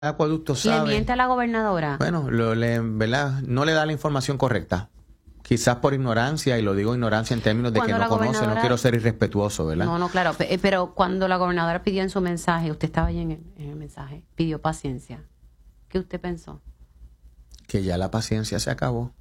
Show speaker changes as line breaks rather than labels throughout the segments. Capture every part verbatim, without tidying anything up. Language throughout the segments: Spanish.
Acueducto sabe.
¿Le miente a la gobernadora?
Bueno, lo, le, ¿verdad? No le da la información correcta. Quizás por ignorancia, y lo digo ignorancia en términos de
Cuando
que no conoce,
gobernadora...
no quiero ser irrespetuoso, ¿verdad?
No, no, claro. Pero cuando la gobernadora pidió en su mensaje, usted estaba ahí en el, en el mensaje, pidió paciencia. ¿Qué usted pensó?
Que ya la paciencia se acabó.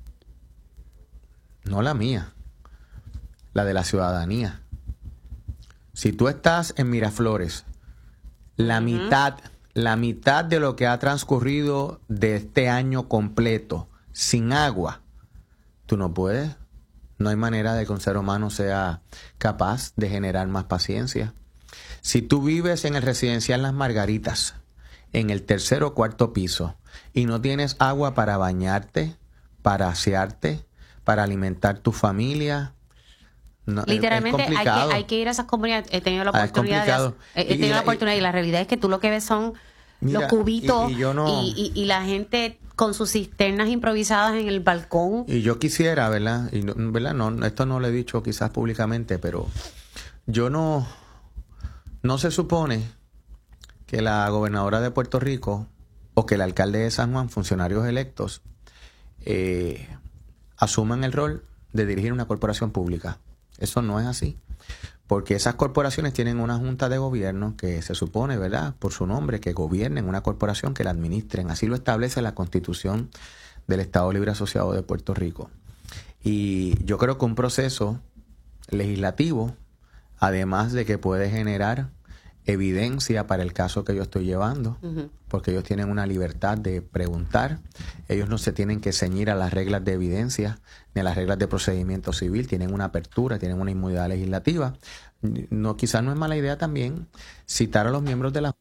No la mía, la de la ciudadanía. Si tú estás en Miraflores, la uh-huh. mitad, la mitad de lo que ha transcurrido de este año completo sin agua, tú no puedes. No hay manera de que un ser humano sea capaz de generar más paciencia. Si tú vives en el residencial Las Margaritas, en el tercer o cuarto piso, y no tienes agua para bañarte, para asearte, para alimentar tu familia, no,
literalmente hay que, hay que ir a esas comunidades. He tenido la oportunidad, ah, de, he tenido y, la oportunidad y, y la realidad es que tú lo que ves son mira, los cubitos y, y, yo no, y, y, y la gente con sus cisternas improvisadas en el balcón.
Y yo quisiera, ¿verdad? Y no, ¿verdad? No, esto no lo he dicho quizás públicamente, pero yo no, no se supone que la gobernadora de Puerto Rico o que el alcalde de San Juan, funcionarios electos, eh, asuman el rol de dirigir una corporación pública. Eso no es así, porque esas corporaciones tienen una junta de gobierno que se supone, ¿verdad?, por su nombre, que gobiernen una corporación, que la administren. Así lo establece la Constitución del Estado Libre Asociado de Puerto Rico. Y yo creo que un proceso legislativo, además de que puede generar evidencia para el caso que yo estoy llevando, uh-huh. porque ellos tienen una libertad de preguntar, ellos no se tienen que ceñir a las reglas de evidencia ni a las reglas de procedimiento civil, tienen una apertura, tienen una inmunidad legislativa. No, quizás no es mala idea también citar a los miembros de la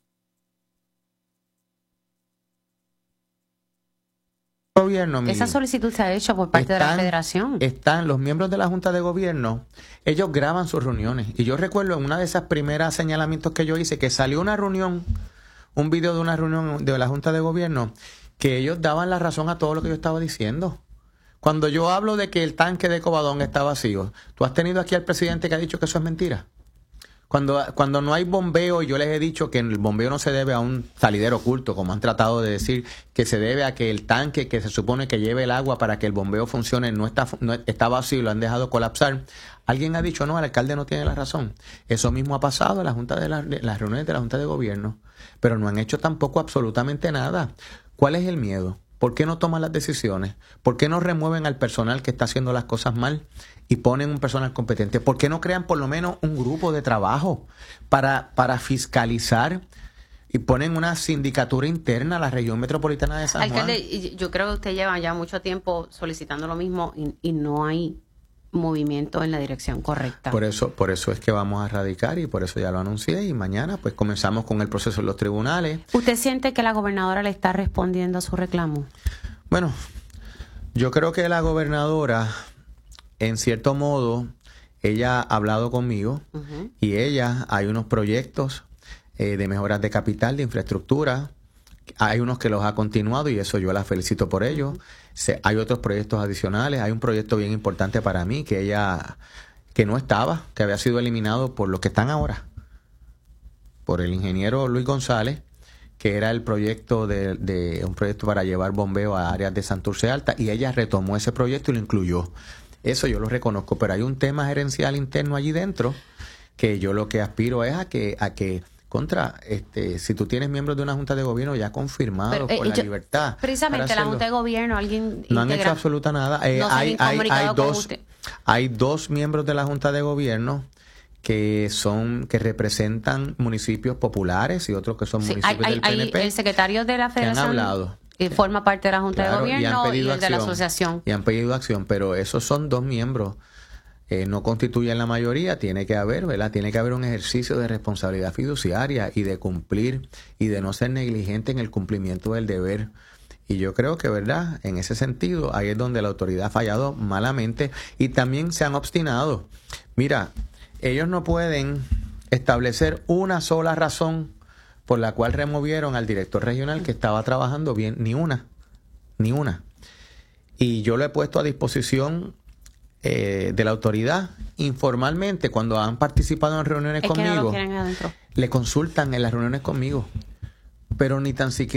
gobierno.
Esa solicitud se ha hecho por parte
están,
de la federación.
Están los miembros de la Junta de Gobierno, ellos graban sus reuniones. Y yo recuerdo en una de esas primeras señalamientos que yo hice, que salió una reunión, un video de una reunión de la Junta de Gobierno, que ellos daban la razón a todo lo que yo estaba diciendo. Cuando yo hablo de que el tanque de Covadonga está vacío, ¿tú has tenido aquí al presidente que ha dicho que eso es mentira? Cuando, cuando no hay bombeo, yo les he dicho que el bombeo no se debe a un salidero oculto, como han tratado de decir, que se debe a que el tanque que se supone que lleve el agua para que el bombeo funcione no está, no está vacío y lo han dejado colapsar. Alguien ha dicho, no, el alcalde no tiene la razón. Eso mismo ha pasado en la junta de la, de las reuniones de la Junta de Gobierno, pero no han hecho tampoco absolutamente nada. ¿Cuál es el miedo? ¿Por qué no toman las decisiones? ¿Por qué no remueven al personal que está haciendo las cosas mal y ponen un personal competente? ¿Por qué no crean por lo menos un grupo de trabajo para, para fiscalizar y ponen una sindicatura interna a la región metropolitana de San Juan?
Alcalde, yo creo que usted lleva ya mucho tiempo solicitando lo mismo y, y no hay movimiento en la dirección correcta.
Por eso, por eso es que vamos a radicar y por eso ya lo anuncié y mañana pues comenzamos con el proceso en los tribunales.
¿Usted siente que la gobernadora le está respondiendo a su reclamo?
Bueno, yo creo que la gobernadora, en cierto modo, ella ha hablado conmigo uh-huh. y ella, hay unos proyectos eh, de mejoras de capital, de infraestructura. Hay unos que los ha continuado y eso yo la felicito por ello. Se, hay otros proyectos adicionales. Hay un proyecto bien importante para mí que ella, que no estaba, que había sido eliminado por los que están ahora, por el ingeniero Luis González, que era el proyecto de, de un proyecto para llevar bombeo a áreas de Santurce Alta, y ella retomó ese proyecto y lo incluyó. Eso yo lo reconozco, pero hay un tema gerencial interno allí dentro que yo lo que aspiro es a que a que contra, este, si tú tienes miembros de una junta de gobierno ya confirmados por eh, la yo, libertad.
Precisamente la junta de gobierno, alguien
no han hecho absoluta nada. Eh, no hay, hay, hay dos, hay dos miembros de la junta de gobierno que son, que representan municipios populares y otros que son
sí,
municipios
hay,
del P N P.
Hay el secretario de la Federación
que han hablado.
Y forma parte de la junta
claro,
de gobierno y, y el acción, de la asociación.
Y han pedido acción, pero esos son dos miembros. Eh, no constituyen la mayoría, tiene que haber, ¿verdad? Tiene que haber un ejercicio de responsabilidad fiduciaria y de cumplir y de no ser negligente en el cumplimiento del deber. Y yo creo que, ¿verdad? En ese sentido, ahí es donde la autoridad ha fallado malamente y también se han obstinado. Mira, ellos no pueden establecer una sola razón por la cual removieron al director regional que estaba trabajando bien, ni una, ni una. Y yo lo he puesto a disposición Eh, de la autoridad informalmente cuando han participado en reuniones
es
conmigo,
que no lo quieren adentro.
le consultan en las reuniones conmigo pero ni tan siquiera